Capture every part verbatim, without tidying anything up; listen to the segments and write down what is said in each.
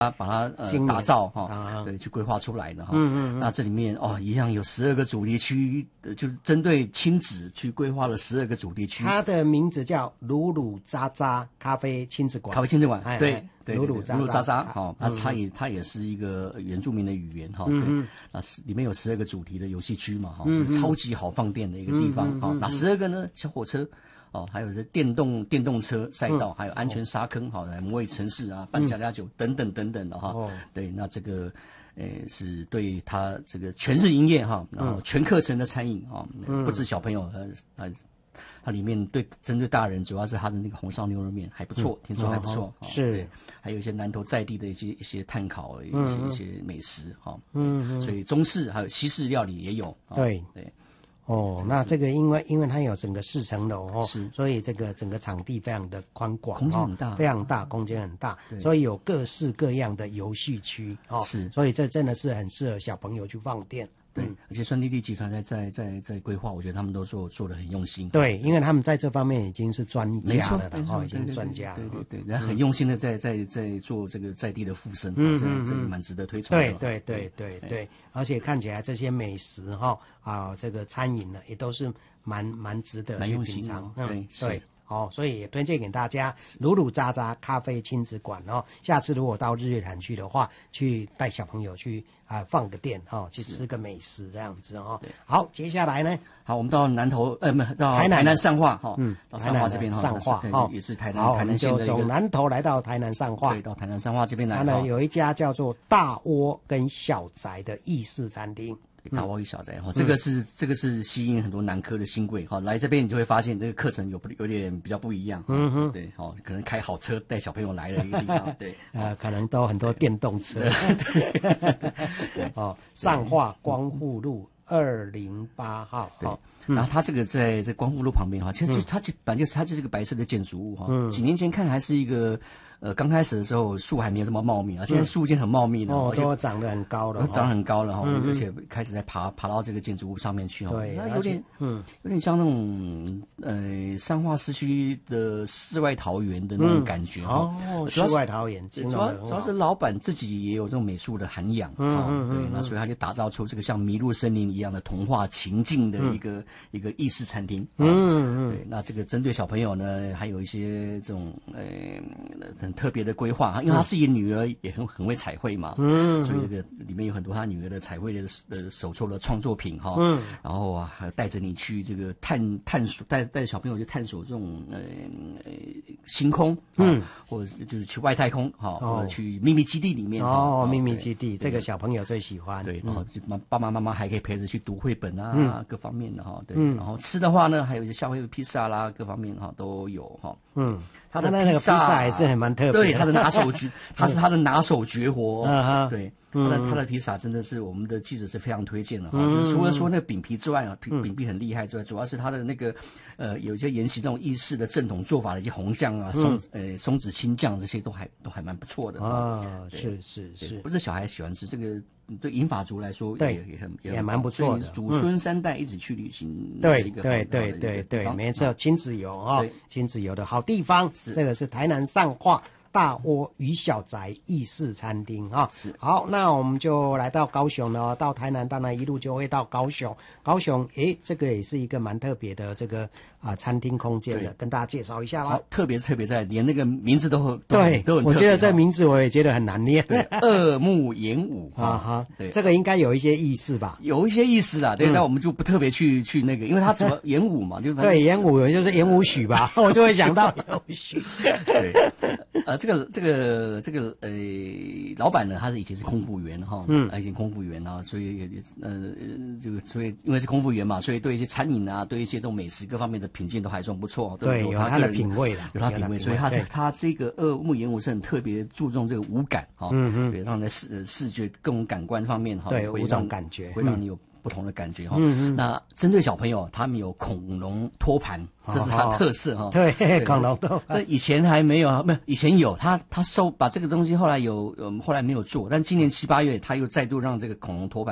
它把它呃打造哈、哦，对，去规划出来的哈。嗯嗯。那这里面哦，一样有十二个主题区，就是针对亲子去规划了十二个主题区。 它的名字叫鲁鲁扎扎咖啡亲子馆。 咖啡亲子馆，对。对， 鲁鲁扎鲁鲁扎扎，哈，它它也它也是一个原住民的语言哈，对，那是里面有十二个主题的游戏区嘛哈，超级好放电的一个地方哈，那十二个呢小火车哦，还有这电动电动车赛道，还有安全沙坑，好来模拟城市啊，办家家酒等等等等的哈，对，那这个。呃，是对他这个全日营业哈，然后全课程的餐饮哈，不止小朋友，呃呃。它里面对针对大人，主要是它的那个红烧牛肉面还不错，嗯、听说还不错、 哦哦。是， 对，还有一些南投在地的一些一些炭烤，一些、嗯、一些美食哈。嗯嗯。所以中式还有西式料理也有。 对对。 哦，那这个因为因为它有整个四层楼哦，是，所以这个整个场地非常的宽广， 空间很大， 哦、非常大，空间很大，所以有各式各样的游戏区哦，是，所以这真的是很适合小朋友去放电。 对，而且酸丽丽集团在在在在规划，我觉得他们都做做得很用心。 对，因为他们在这方面已经是专家了的，哦，已经是专家了。 对对对，然后很用心的在在在做这个在地的附身，嗯，这这个蛮值得推崇的。 对对对对对，而且看起来这些美食哈啊，这个餐饮呢也都是蛮蛮值得去品尝。 对对。哦，所以也推荐给大家鲁鲁扎扎咖啡亲子馆哦。下次如果到日月潭去的话，去带小朋友去啊、呃、放个电哈、哦，去吃个美食这样子哦。好，接下来呢？ 好，我们到南投呃，不到台南台南上化哈，嗯，到上化这边哈， 上化哦，也是台南台南县的一个。 从南投来到台南上化， 对，到台南上化这边来。 它呢有一家叫做大窝跟小宅的意式餐厅。 大窝与小宅哈、嗯，这个是这个是吸引很多南科的新贵哈，来这边你就会发现这个课程有不有点比较不一样，嗯哼，对，好，可能开好车带小朋友来的一个地方，对， 呃，可能都很多电动车，对，哦，上化光复路二零八号， 对。然后它这个在在光复路旁边哈，其实就它就本来就是它就是个白色的建筑物哈，嗯，几年前看还是一个。呃，刚开始的时候树还没有这么茂密啊，现在树已经很茂密了， 哦，都长得很高了， 长很高了哈，而且开始在爬爬到这个建筑物上面去哈， 对， 有点嗯，有点像那种呃彰化市区的世外桃源的那种感觉哈， 哦，世外桃源， 主要主要是老板自己也有这种美术的涵养，嗯对，那所以他就打造出这个像迷路森林一样的童话情境的一个一个意式餐厅，嗯嗯，对，那这个针对小朋友呢，还有一些这种呃很特别的规划，因为他自己的女儿也很很会彩绘嘛，嗯，所以这个里面有很多他女儿的彩绘的呃手作的创作品哈，嗯，然后啊还带着你去这个探探索，带带着小朋友去探索这种呃呃星空，嗯，或者就是去外太空哈，或者去秘密基地里面哦，秘密基地这个小朋友最喜欢， 对，然后妈爸爸妈妈还可以陪着去读绘本啊，各方面的哈，对，然后吃的话呢，还有一些夏威夷披萨啦，各方面哈都有哈，嗯。 他的那个披萨还是很蛮特别的， 对，他的拿手绝，他是他的拿手绝活，嗯、对，他的他的披萨真的是我们的记者是非常推荐的哈、嗯，就是除了说那个饼皮之外啊，饼饼皮很厉害之外，主要是他的那个呃有一些沿袭这种意式的正统做法的一些红酱啊、松、嗯、呃松子青酱这些都还都还蛮不错的啊，是是是， 不是小孩喜欢吃这个。对银发族来说， 对也也很也蛮不错的， 祖孙三代一起去旅行， 对对对对对，没错，亲子游啊，亲子游的好地方，这个是台南上化大窝与小宅意式餐厅哈，是好，那我们就来到高雄了，到台南当然一路就会到高雄，高雄诶，这个也是一个蛮特别的这个啊餐厅空间的，跟大家介绍一下啦。 特别是特别在连那个名字都对， 都很特别， 我觉得这名字我也觉得很难念， 二木演武啊哈， 对，这个应该有一些意思吧？ 有一些意思啦，对，那我们就不特别去去那个，因为它主要演武嘛，就对演武就是演武曲吧，我就会想到演武曲， 对，呃，这个这个。呃，这个呃，老板呢，他是以前是空服员哈，嗯，以前空服员啊，所以呃，就所以因为是空服员嘛，所以对一些餐饮啊，对一些这种美食各方面的品鉴都还算不错， 对，有他的品味了，有他品味，所以他是他这个二木演武是很特别注重这个五感哈，嗯嗯，对，让在视视觉各种感官方面哈， 对，五种感觉会让你有不同的感觉哈。嗯嗯。那针对小朋友，他们有恐龙托盘，这是它的特色哈。 对，恐龙托盘。 这以前还没有，没有以前有，他他收把这个东西后来有，嗯，后来没有做，但今年七八月他又再度让这个恐龙托盘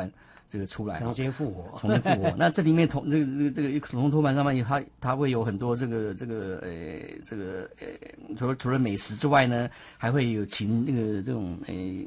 这个出来， 重新复活， 重新复活。那这里面铜这个这个这个铜托盘上面，它它会有很多这个这个呃这个呃除了除了美食之外呢，还会有琴那个这种呃